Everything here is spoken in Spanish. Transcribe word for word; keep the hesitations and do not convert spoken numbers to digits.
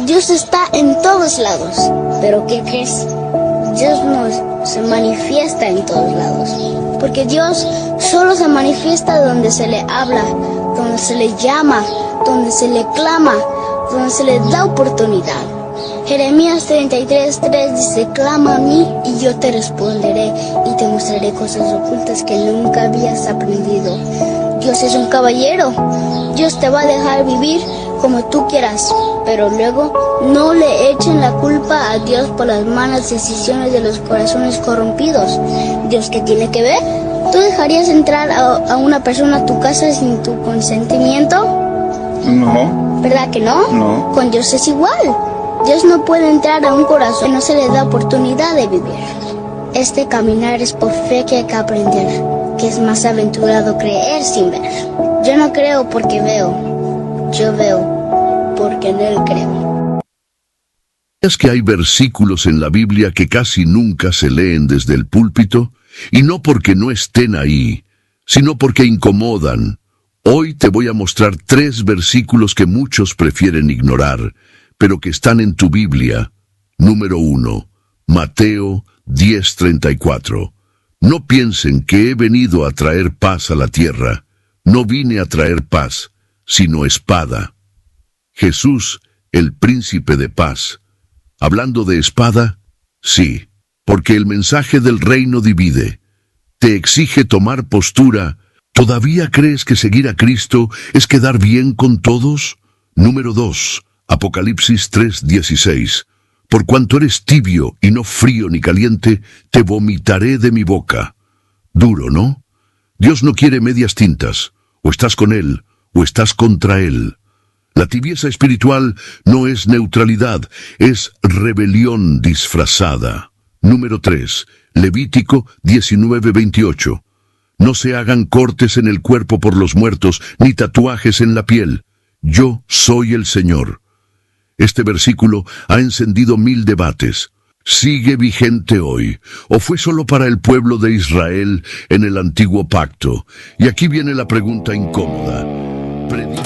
Dios está en todos lados. Pero ¿qué crees? Dios no se manifiesta en todos lados. Porque Dios solo se manifiesta donde se le habla, donde se le llama, donde se le clama, donde se le da oportunidad. Jeremías treinta y tres, tres dice: clama a mí y yo te responderé y te mostraré cosas ocultas que nunca habías aprendido. Dios es un caballero. Dios te va a dejar vivir como tú quieras, pero luego no le echen la culpa a Dios por las malas decisiones de los corazones corrompidos. ¿Dios qué tiene que ver? ¿Tú dejarías entrar a, a una persona a tu casa sin tu consentimiento? No. ¿Verdad que no? No. Con Dios es igual. Dios no puede entrar a un corazón que no se le da oportunidad de vivir. Este caminar es por fe que hay que aprender, que es más aventurado creer sin ver. Yo no creo porque veo, yo veo porque en Él creo. ¿Sabías que hay versículos en la Biblia que casi nunca se leen desde el púlpito? Y no porque no estén ahí, sino porque incomodan. Hoy te voy a mostrar tres versículos que muchos prefieren ignorar, pero que están en tu Biblia. Número uno, Mateo diez treinta y cuatro. No piensen que he venido a traer paz a la tierra. No vine a traer paz, sino espada. Jesús, el príncipe de paz. Hablando de espada, sí, porque el mensaje del reino divide. Te exige tomar postura. ¿Todavía crees que seguir a Cristo es quedar bien con todos? Número dos, Apocalipsis tres dieciséis. Por cuanto eres tibio y no frío ni caliente, te vomitaré de mi boca. Duro, ¿no? Dios no quiere medias tintas. O estás con Él, o estás contra Él. La tibieza espiritual no es neutralidad, es rebelión disfrazada. Número tres, Levítico diecinueve veintiocho. No se hagan cortes en el cuerpo por los muertos, ni tatuajes en la piel. Yo soy el Señor. Este versículo ha encendido mil debates. ¿Sigue vigente hoy? ¿O fue solo para el pueblo de Israel en el antiguo pacto? Y aquí viene la pregunta incómoda.